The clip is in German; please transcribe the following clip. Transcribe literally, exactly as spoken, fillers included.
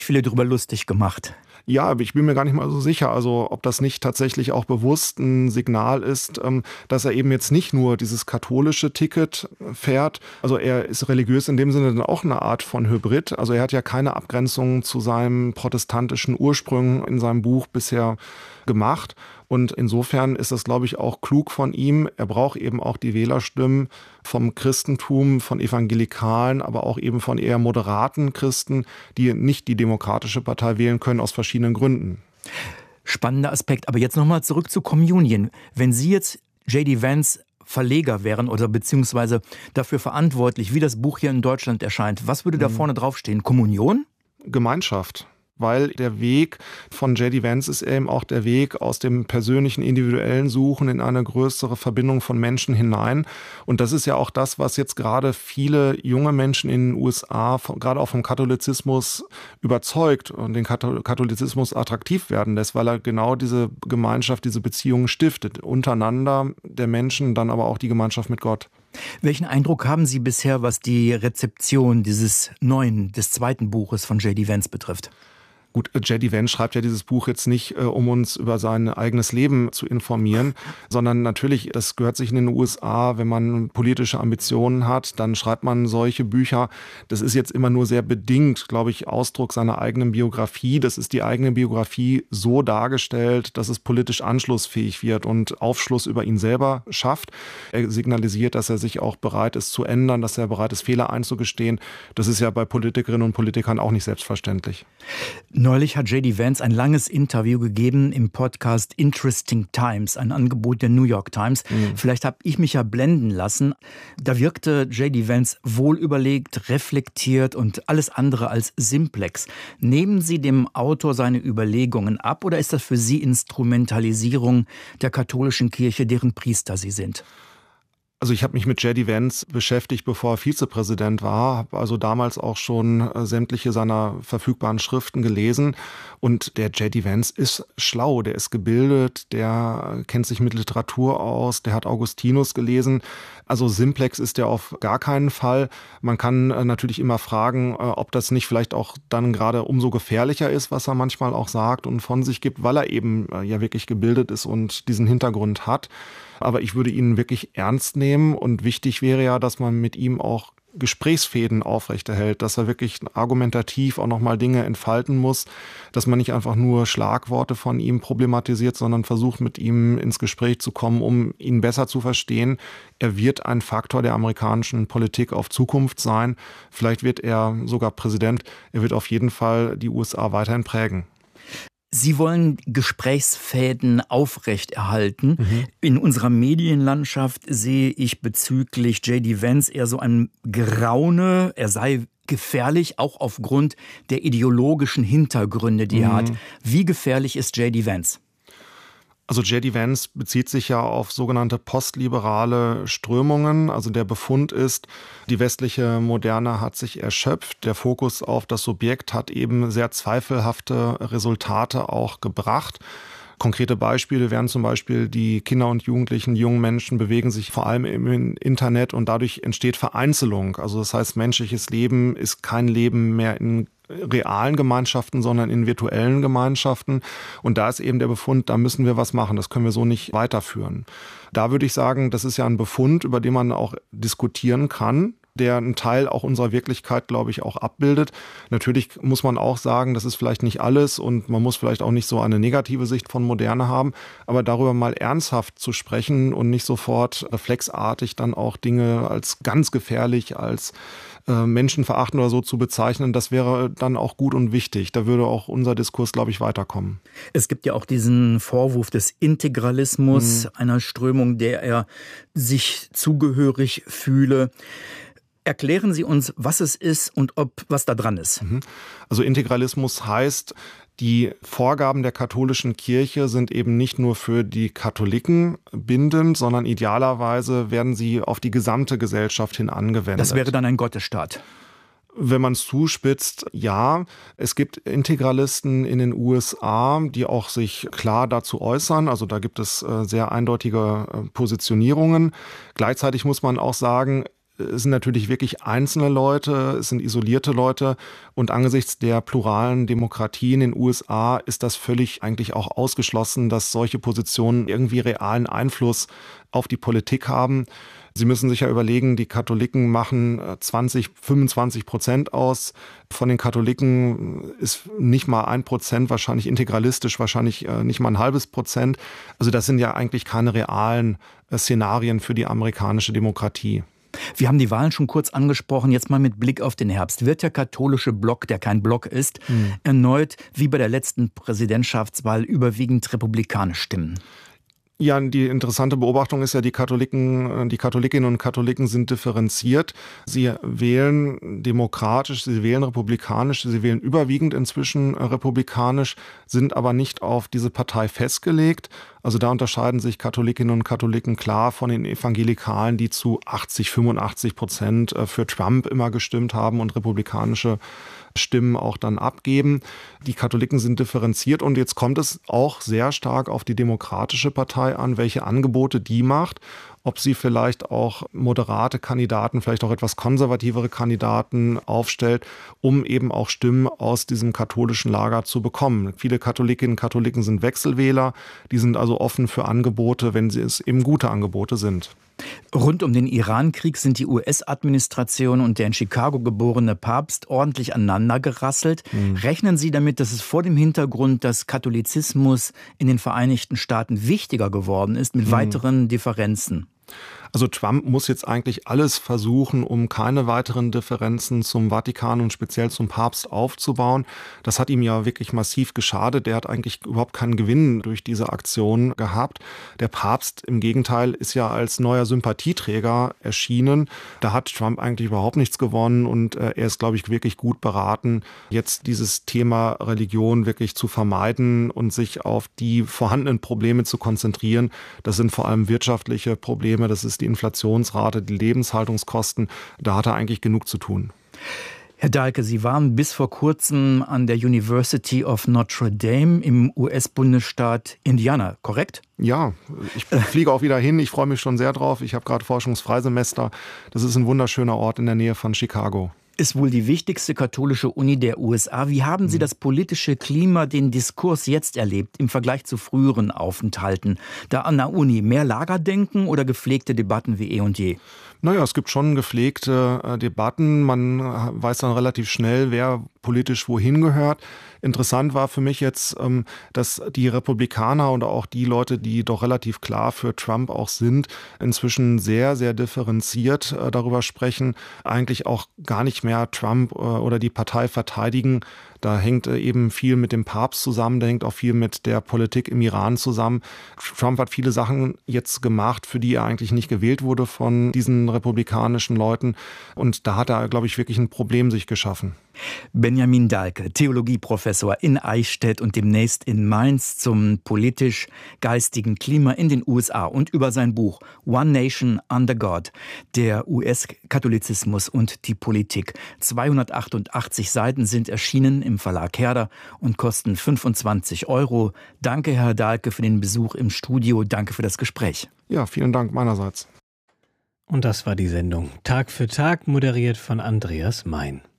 viele darüber lustig gemacht. Ja, aber ich bin mir gar nicht mal so sicher, also ob das nicht tatsächlich auch bewusst ein Signal ist, dass er eben jetzt nicht nur dieses katholische Ticket fährt. Also er ist religiös in dem Sinne dann auch eine Art von Hybrid. Also er hat ja keine Abgrenzung zu seinem protestantischen Ursprung in seinem Buch bisher gemacht. Und insofern ist das, glaube ich, auch klug von ihm. Er braucht eben auch die Wählerstimmen vom Christentum, von Evangelikalen, aber auch eben von eher moderaten Christen, die nicht die Demokratische Partei wählen können, aus verschiedenen Gründen. Spannender Aspekt. Aber jetzt nochmal zurück zu Communion. Wenn Sie jetzt J D. Vance Verleger wären oder beziehungsweise dafür verantwortlich, wie das Buch hier in Deutschland erscheint, was würde da vorne draufstehen? Kommunion? Gemeinschaft. Weil der Weg von J D. Vance ist eben auch der Weg aus dem persönlichen, individuellen Suchen in eine größere Verbindung von Menschen hinein. Und das ist ja auch das, was jetzt gerade viele junge Menschen in den U S A, gerade auch vom Katholizismus überzeugt und den Katholizismus attraktiv werden lässt, weil er genau diese Gemeinschaft, diese Beziehungen stiftet. Untereinander der Menschen, dann aber auch die Gemeinschaft mit Gott. Welchen Eindruck haben Sie bisher, was die Rezeption dieses neuen, des zweiten Buches von J D. Vance betrifft? Gut, J D. Vance schreibt ja dieses Buch jetzt nicht, äh, um uns über sein eigenes Leben zu informieren, sondern natürlich, das gehört sich in den U S A, wenn man politische Ambitionen hat, dann schreibt man solche Bücher. Das ist jetzt immer nur sehr bedingt, glaube ich, Ausdruck seiner eigenen Biografie. Das ist die eigene Biografie so dargestellt, dass es politisch anschlussfähig wird und Aufschluss über ihn selber schafft. Er signalisiert, dass er sich auch bereit ist zu ändern, dass er bereit ist, Fehler einzugestehen. Das ist ja bei Politikerinnen und Politikern auch nicht selbstverständlich. Neulich hat J D. Vance ein langes Interview gegeben im Podcast Interesting Times, ein Angebot der New York Times. Mhm. Vielleicht habe ich mich ja blenden lassen. Da wirkte J D. Vance wohlüberlegt, reflektiert und alles andere als simplex. Nehmen Sie dem Autor seine Überlegungen ab oder ist das für Sie Instrumentalisierung der katholischen Kirche, deren Priester Sie sind? Also ich habe mich mit J D. Vance beschäftigt, bevor er Vizepräsident war, habe also damals auch schon sämtliche seiner verfügbaren Schriften gelesen. Und der J D. Vance ist schlau, der ist gebildet, der kennt sich mit Literatur aus, der hat Augustinus gelesen. Also simplex ist der auf gar keinen Fall. Man kann natürlich immer fragen, ob das nicht vielleicht auch dann gerade umso gefährlicher ist, was er manchmal auch sagt und von sich gibt, weil er eben ja wirklich gebildet ist und diesen Hintergrund hat. Aber ich würde ihn wirklich ernst nehmen und wichtig wäre ja, dass man mit ihm auch Gesprächsfäden aufrechterhält, dass er wirklich argumentativ auch nochmal Dinge entfalten muss, dass man nicht einfach nur Schlagworte von ihm problematisiert, sondern versucht mit ihm ins Gespräch zu kommen, um ihn besser zu verstehen. Er wird ein Faktor der amerikanischen Politik auf Zukunft sein. Vielleicht wird er sogar Präsident. Er wird auf jeden Fall die U S A weiterhin prägen. Sie wollen Gesprächsfäden aufrechterhalten. Mhm. In unserer Medienlandschaft sehe ich bezüglich J D. Vance eher so ein Geraune. Er sei gefährlich, auch aufgrund der ideologischen Hintergründe, die mhm. er hat. Wie gefährlich ist J D. Vance? Also J D. Vance bezieht sich ja auf sogenannte postliberale Strömungen. Also der Befund ist, die westliche Moderne hat sich erschöpft. Der Fokus auf das Subjekt hat eben sehr zweifelhafte Resultate auch gebracht. Konkrete Beispiele wären zum Beispiel, die Kinder und Jugendlichen, die jungen Menschen bewegen sich vor allem im Internet und dadurch entsteht Vereinzelung. Also das heißt, menschliches Leben ist kein Leben mehr in realen Gemeinschaften, sondern in virtuellen Gemeinschaften. Und da ist eben der Befund, da müssen wir was machen. Das können wir so nicht weiterführen. Da würde ich sagen, das ist ja ein Befund, über den man auch diskutieren kann, der einen Teil auch unserer Wirklichkeit, glaube ich, auch abbildet. Natürlich muss man auch sagen, das ist vielleicht nicht alles und man muss vielleicht auch nicht so eine negative Sicht von Moderne haben, aber darüber mal ernsthaft zu sprechen und nicht sofort reflexartig dann auch Dinge als ganz gefährlich, als äh, menschenverachtend oder so zu bezeichnen, das wäre dann auch gut und wichtig. Da würde auch unser Diskurs, glaube ich, weiterkommen. Es gibt ja auch diesen Vorwurf des Integralismus, mhm. einer Strömung, der er sich zugehörig fühle. Erklären Sie uns, was es ist und ob was da dran ist. Also Integralismus heißt, die Vorgaben der katholischen Kirche sind eben nicht nur für die Katholiken bindend, sondern idealerweise werden sie auf die gesamte Gesellschaft hin angewendet. Das wäre dann ein Gottesstaat. Wenn man es zuspitzt, ja. Es gibt Integralisten in den U S A, die auch sich klar dazu äußern. Also da gibt es sehr eindeutige Positionierungen. Gleichzeitig muss man auch sagen, es sind natürlich wirklich einzelne Leute, es sind isolierte Leute und angesichts der pluralen Demokratie in den U S A ist das völlig eigentlich auch ausgeschlossen, dass solche Positionen irgendwie realen Einfluss auf die Politik haben. Sie müssen sich ja überlegen, die Katholiken machen zwanzig, fünfundzwanzig Prozent aus. Von den Katholiken ist nicht mal ein Prozent wahrscheinlich integralistisch, wahrscheinlich nicht mal ein halbes Prozent. Also das sind ja eigentlich keine realen Szenarien für die amerikanische Demokratie. Wir haben die Wahlen schon kurz angesprochen, jetzt mal mit Blick auf den Herbst. Wird der katholische Block, der kein Block ist, hm. erneut wie bei der letzten Präsidentschaftswahl überwiegend republikanisch stimmen? Ja, die interessante Beobachtung ist ja, die Katholiken, die Katholikinnen und Katholiken sind differenziert. Sie wählen demokratisch, sie wählen republikanisch, sie wählen überwiegend inzwischen republikanisch, sind aber nicht auf diese Partei festgelegt. Also da unterscheiden sich Katholikinnen und Katholiken klar von den Evangelikalen, die zu achtzig, fünfundachtzig Prozent für Trump immer gestimmt haben und republikanische Stimmen auch dann abgeben. Die Katholiken sind differenziert und jetzt kommt es auch sehr stark auf die Demokratische Partei an, welche Angebote die macht, ob sie vielleicht auch moderate Kandidaten, vielleicht auch etwas konservativere Kandidaten aufstellt, um eben auch Stimmen aus diesem katholischen Lager zu bekommen. Viele Katholikinnen und Katholiken sind Wechselwähler, die sind also offen für Angebote, wenn sie es eben gute Angebote sind. Rund um den Irankrieg sind die U S-Administration und der in Chicago geborene Papst ordentlich aneinandergerasselt. Mhm. Rechnen Sie damit, dass es vor dem Hintergrund, dass Katholizismus in den Vereinigten Staaten wichtiger geworden ist, mit mhm. weiteren Differenzen? Also Trump muss jetzt eigentlich alles versuchen, um keine weiteren Differenzen zum Vatikan und speziell zum Papst aufzubauen. Das hat ihm ja wirklich massiv geschadet. Der hat eigentlich überhaupt keinen Gewinn durch diese Aktion gehabt. Der Papst im Gegenteil ist ja als neuer Sympathieträger erschienen. Da hat Trump eigentlich überhaupt nichts gewonnen und er ist, glaube ich, wirklich gut beraten, jetzt dieses Thema Religion wirklich zu vermeiden und sich auf die vorhandenen Probleme zu konzentrieren. Das sind vor allem wirtschaftliche Probleme, das ist die Inflationsrate, die Lebenshaltungskosten, da hat er eigentlich genug zu tun. Herr Dahlke, Sie waren bis vor kurzem an der University of Notre Dame im U S-Bundesstaat Indiana, korrekt? Ja, ich fliege auch wieder hin. Ich freue mich schon sehr drauf. Ich habe gerade Forschungsfreisemester. Das ist ein wunderschöner Ort in der Nähe von Chicago. Ist wohl die wichtigste katholische Uni der U S A. Wie haben Sie das politische Klima, den Diskurs jetzt erlebt im Vergleich zu früheren Aufenthalten? Da an der Uni mehr Lagerdenken oder gepflegte Debatten wie eh und je? Naja, es gibt schon gepflegte äh, Debatten. Man äh, weiß dann relativ schnell, wer politisch wohin gehört. Interessant war für mich jetzt, ähm, dass die Republikaner und auch die Leute, die doch relativ klar für Trump auch sind, inzwischen sehr, sehr differenziert äh, darüber sprechen, eigentlich auch gar nicht mehr Trump äh, oder die Partei verteidigen. Da hängt eben viel mit dem Papst zusammen, da hängt auch viel mit der Politik im Iran zusammen. Trump hat viele Sachen jetzt gemacht, für die er eigentlich nicht gewählt wurde von diesen republikanischen Leuten. Und da hat er, glaube ich, wirklich ein Problem sich geschaffen. Benjamin Dahlke, Theologieprofessor in Eichstätt und demnächst in Mainz zum politisch-geistigen Klima in den U S A und über sein Buch One Nation Under God, der U S-Katholizismus und die Politik. zweihundertachtundachtzig Seiten sind erschienen im Verlag Herder und kosten fünfundzwanzig Euro. Danke, Herr Dahlke, für den Besuch im Studio. Danke für das Gespräch. Ja, vielen Dank meinerseits. Und das war die Sendung Tag für Tag, moderiert von Andreas Mein.